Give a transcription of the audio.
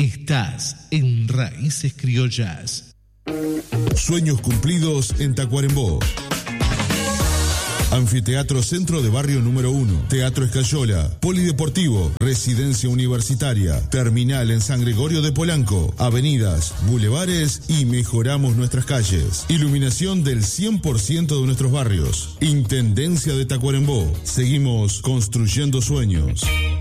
Estás en Raíces Criollas. Sueños cumplidos en Tacuarembó. Anfiteatro Centro de Barrio número 1, Teatro Escayola, Polideportivo, Residencia Universitaria, Terminal en San Gregorio de Polanco, avenidas, bulevares y mejoramos nuestras calles. Iluminación del 100% de nuestros barrios. Intendencia de Tacuarembó. Seguimos construyendo sueños.